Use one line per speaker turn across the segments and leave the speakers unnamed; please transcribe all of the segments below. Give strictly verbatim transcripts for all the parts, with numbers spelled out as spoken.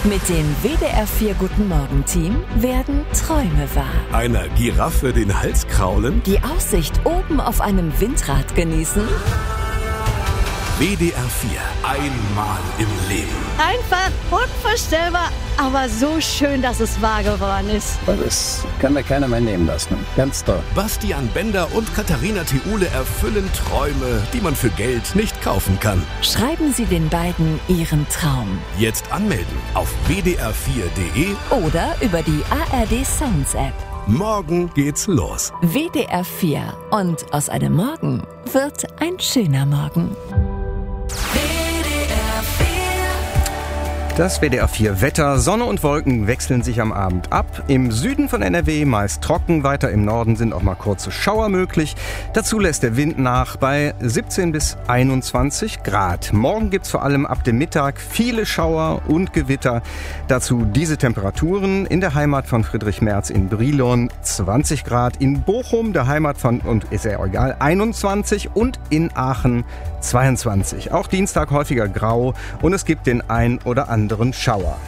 Mit dem W D R vier Guten Morgen Team werden Träume wahr.
Einer Giraffe den Hals kraulen?
Die Aussicht oben auf einem Windrad genießen?
W D R vier, einmal im Leben.
Einfach unvorstellbar, aber so schön, dass es wahr geworden ist.
Das kann mir keiner mehr nehmen lassen. Ganz toll.
Bastian Bender und Katharina Theule erfüllen Träume, die man für Geld nicht kaufen kann.
Schreiben Sie den beiden Ihren Traum.
Jetzt anmelden auf w d r vier punkt d e
Oder über die A R D Sounds App.
Morgen geht's los.
W D R vier. Und aus einem Morgen wird ein schöner Morgen.
Das W D R vier Wetter. Sonne und Wolken wechseln sich am Abend ab. Im Süden von N R W meist trocken, weiter im Norden sind auch mal kurze Schauer möglich. Dazu lässt der Wind nach bei siebzehn bis einundzwanzig Grad. Morgen gibt's vor allem ab dem Mittag viele Schauer und Gewitter. Dazu diese Temperaturen in der Heimat von Friedrich Merz in Brilon zwanzig Grad, in Bochum, der Heimat von, und ist ja egal, einundzwanzig und in Aachen zweiundzwanzig. Auch Dienstag häufiger grau und es gibt den ein oder anderen Schauer.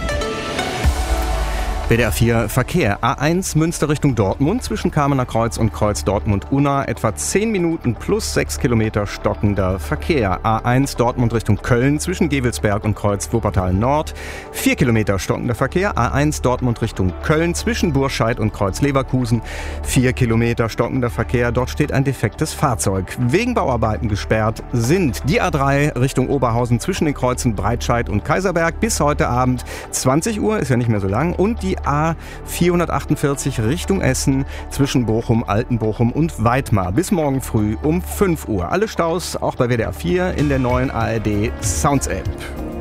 W D R vier Verkehr. A eins Münster Richtung Dortmund zwischen Kamener Kreuz und Kreuz Dortmund-Unna etwa zehn Minuten plus sechs Kilometer stockender Verkehr. A eins Dortmund Richtung Köln zwischen Gevelsberg und Kreuz Wuppertal Nord vier Kilometer stockender Verkehr. A eins Dortmund Richtung Köln zwischen Burscheid und Kreuz Leverkusen vier Kilometer stockender Verkehr. Dort steht ein defektes Fahrzeug. Wegen Bauarbeiten gesperrt sind die A drei Richtung Oberhausen zwischen den Kreuzen Breitscheid und Kaiserberg bis heute Abend zwanzig Uhr, ist ja nicht mehr so lang, und die A vierhundertachtundvierzig Richtung Essen zwischen Bochum, Altenbochum und Weidmar bis morgen früh um fünf Uhr. Alle Staus auch bei W D R vier in der neuen A R D Sounds App.